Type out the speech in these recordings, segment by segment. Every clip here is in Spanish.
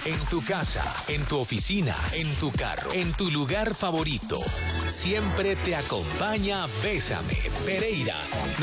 En tu casa, en tu oficina, en tu carro, en tu lugar favorito. Siempre te acompaña Bésame. Pereira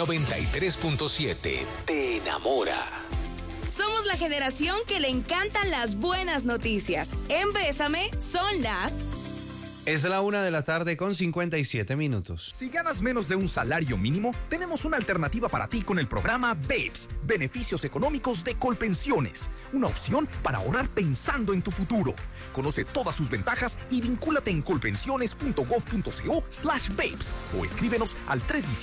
93.7. Te enamora. Somos la generación que le encantan las buenas noticias. En Bésame son las... Es la 1:57 p.m. Si ganas menos de un salario mínimo, tenemos una alternativa para ti con el programa BEPS, Beneficios Económicos de Colpensiones. Una opción para ahorrar pensando en tu futuro. Conoce todas sus ventajas y vincúlate en colpensiones.gov.co/BEPS o escríbenos al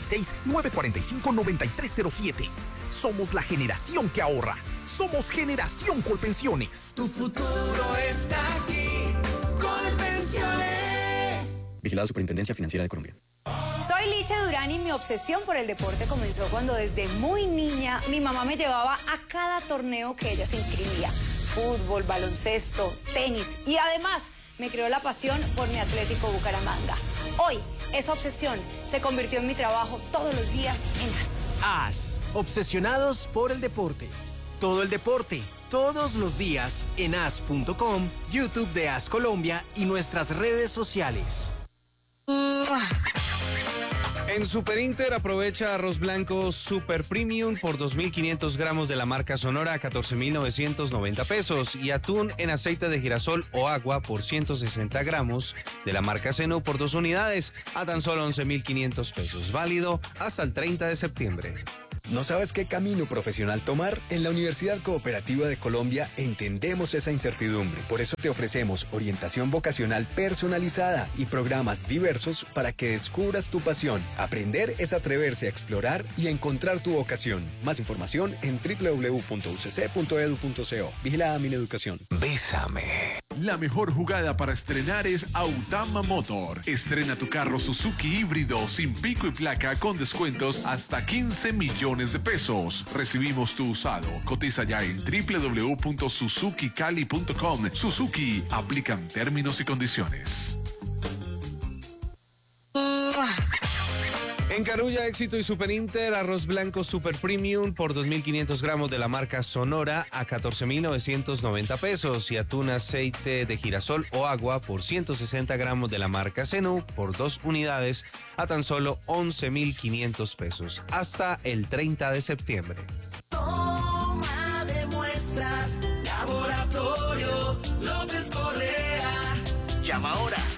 316-945-9307. Somos la generación que ahorra. Somos Generación Colpensiones. Tu futuro está aquí. Colpensiones. Vigilado Superintendencia Financiera de Colombia. Soy Licha Durán y mi obsesión por el deporte comenzó cuando desde muy niña mi mamá me llevaba a cada torneo que ella se inscribía. Fútbol, baloncesto, tenis y además me creó la pasión por mi Atlético Bucaramanga. Hoy esa obsesión se convirtió en mi trabajo todos los días en AS. AS, obsesionados por el deporte. Todo el deporte, todos los días en as.com, YouTube de AS Colombia y nuestras redes sociales. En Superinter aprovecha arroz blanco Super Premium por 2.500 gramos de la marca Sonora a 14.990 pesos y atún en aceite de girasol o agua por 160 gramos de la marca Zenú por 2 unidades a tan solo 11.500 pesos. Válido hasta el 30 de septiembre. ¿No sabes qué camino profesional tomar? En la Universidad Cooperativa de Colombia entendemos esa incertidumbre. Por eso te ofrecemos orientación vocacional personalizada y programas diversos para que descubras tu pasión. Aprender es atreverse a explorar y a encontrar tu vocación. Más información en www.ucc.edu.co. Vigilada Mineducación. Bésame. La mejor jugada para estrenar es Autama Motor. Estrena tu carro Suzuki híbrido sin pico y placa con descuentos hasta 15 millones de pesos. Recibimos tu usado. Cotiza ya en www.suzukicali.com. Suzuki, aplican términos y condiciones. En Carulla, Éxito y Superinter, arroz blanco Super Premium por 2.500 gramos de la marca Sonora a 14.990 pesos y atún aceite de girasol o agua por 160 gramos de la marca Zenú por 2 unidades a tan solo 11.500 pesos hasta el 30 de septiembre. Toma de muestras, Laboratorio López Correa. Llama ahora